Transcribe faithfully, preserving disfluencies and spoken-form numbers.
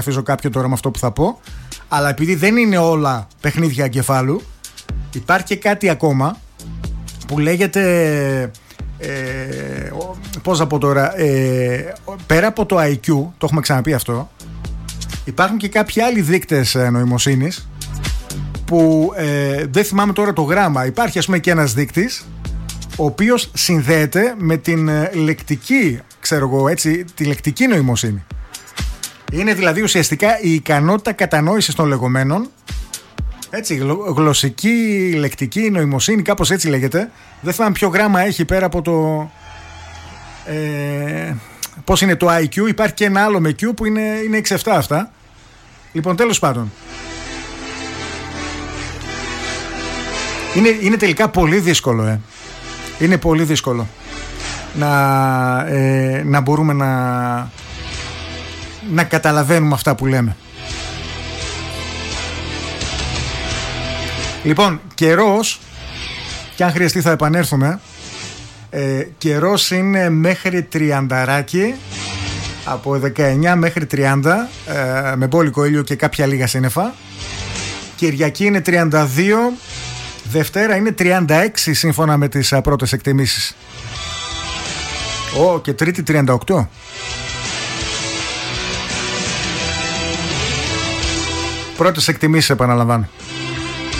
αφήσω κάποιον τώρα με αυτό που θα πω, αλλά επειδή δεν είναι όλα παιχνίδια εγκεφάλου, υπάρχει και κάτι ακόμα που λέγεται ε, πώς να πω τώρα, ε, πέρα από το άι κιου, το έχουμε ξαναπεί αυτό, υπάρχουν και κάποιοι άλλοι δείκτες νοημοσύνης που ε, δεν θυμάμαι τώρα το γράμμα. Υπάρχει ας πούμε και ένας δείκτης ο οποίος συνδέεται με την λεκτική, ξέρω εγώ έτσι, τη λεκτική νοημοσύνη. Είναι δηλαδή ουσιαστικά η ικανότητα κατανόησης των λεγόμενων, έτσι, γλωσσική, λεκτική νοημοσύνη, κάπως έτσι λέγεται. Δεν θυμάμαι ποιο γράμμα έχει πέρα από το ε, πώς είναι το άι κιου. Υπάρχει και ένα άλλο με Q που είναι, είναι έξι επτά αυτά. Λοιπόν, τέλος πάντων, είναι, είναι τελικά πολύ δύσκολο ε. Είναι πολύ δύσκολο να, ε, να μπορούμε να, να καταλαβαίνουμε αυτά που λέμε. Λοιπόν, καιρός, και αν χρειαστεί θα επανέλθουμε, ε, καιρός είναι μέχρι τριανταράκι, από δεκαεννιά μέχρι τριάντα, ε, με μπόλικο ήλιο και κάποια λίγα σύννεφα. Κυριακή είναι τριάντα δύο, Δευτέρα είναι τριάντα έξι σύμφωνα με τις α, πρώτες εκτιμήσεις. Ω, και Τρίτη τριάντα οκτώ. Πρώτες εκτιμήσεις επαναλαμβάνω.